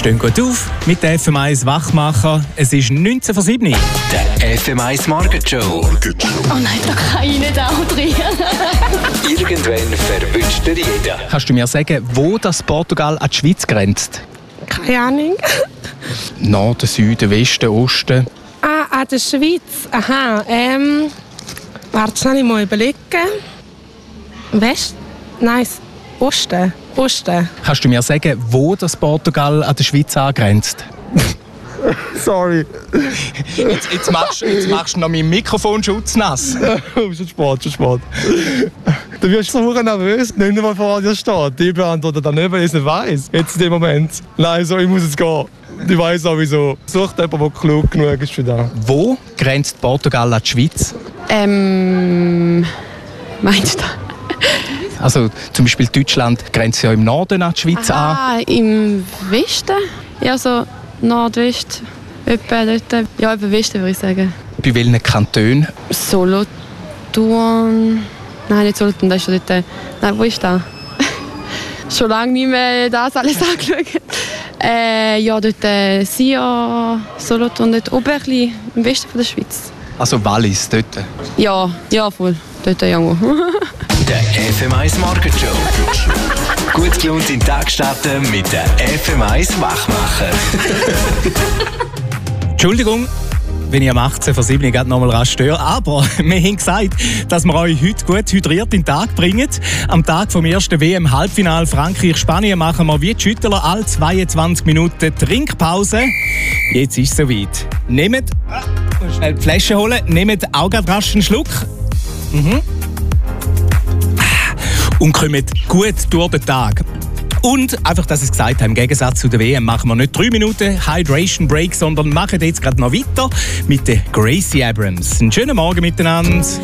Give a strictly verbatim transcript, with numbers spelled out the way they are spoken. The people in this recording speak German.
Stehen gut auf mit der F M eins Wachmacher. Es ist neunzehn vor sieben. Der F M eins Morgen Show. Oh nein, da kann ich nicht auch drin. Irgendwann verwünscht dir jeder. Kannst du mir sagen, wo das Portugal an die Schweiz grenzt? Keine Ahnung. Norden, Süden, Westen, Osten. Ah, an der Schweiz. Aha, ähm... Warte, soll ich mal überlegen. West? Nein, Osten. Osten. Kannst du mir sagen, wo das Portugal an die Schweiz angrenzt? Sorry. Jetzt, jetzt, machst, jetzt machst du noch meinen Mikrofonschutz nass. Oh, schon spät, schon spät. Du wirst so nervös, nicht mehr vor dir steht. Die beantwortet dann nicht, weil ich es nicht weiss. Jetzt in dem Moment. Nein, so, ich muss jetzt gehen. Ich weiss sowieso. Sucht jemanden, der klug genug ist für das. Wo grenzt Portugal an die Schweiz? Ähm... Meinst du? Also zum Beispiel Deutschland grenzt ja im Norden an die Schweiz an. Ah, im Westen? Ja, so Nordwest. Etwa dort. Ja, etwa Westen würde ich sagen. Bei welchen Kantonen? Solothurn. Nein, nicht Solothurn, das ist schon dort. Nein, wo ist das? Schon lange nicht mehr das alles angeschaut. Äh, ja, dort äh, Sion, Solothurn, dort oben ein bisschen im Westen von der Schweiz. Also Wallis, dort. Ja, ja, voll. Dort irgendwo. Der F M eins Morgen Show. Gut gelaunt in den Tag starten mit der F M eins Wachmacher. Entschuldigung, wenn ich am achtzehn vor sieben gerade noch mal rasch störe, aber wir haben gesagt, dass wir euch heute gut hydriert in den Tag bringen. Am Tag vom ersten W M-Halbfinal Frankreich-Spanien machen wir wie die Schüttler alle zweiundzwanzig Minuten Trinkpause. Jetzt ist es soweit. Nehmt, äh, schnell die Flasche holen, nehmt auch gerade rasch einen Schluck. Mhm. Und kommt gut durch den Tag. Und einfach, dass ich es gesagt habe, im Gegensatz zu der W M machen wir nicht drei Minuten Hydration Break, sondern machen jetzt gerade noch weiter mit der Gracie Abrams. Einen schönen Morgen miteinander.